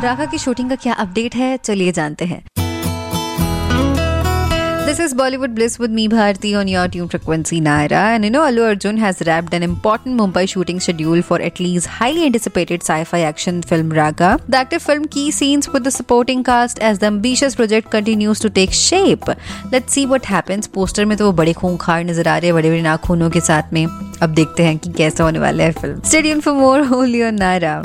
राघा की शूटिंग का क्या अपडेट है, चलिए जानते हैं। This is Bollywood Bliss with me Bharti on your tune frequency Naira, and Allu Arjun has wrapped an important Mumbai shooting schedule for at least highly anticipated sci-fi action film Raga. The active film key scenes with the supporting cast as the ambitious project continues to take shape. Let's see what happens. Poster में तो वो बड़े खूंखार नजर आ रहे हैं, बड़े-बड़े नाखूनों के साथ में। अब देखते हैं कि कैसा होने वाला है film. Stay tuned for more only on Naira.